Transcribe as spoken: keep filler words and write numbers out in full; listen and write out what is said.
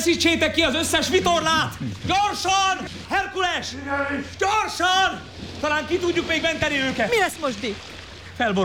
Feszítsétek ki az összes vitorlát! Gyorsan! Herkules! Gyorsan! Talán ki tudjuk még menteni őket! Mi lesz most, Dick? Felborul.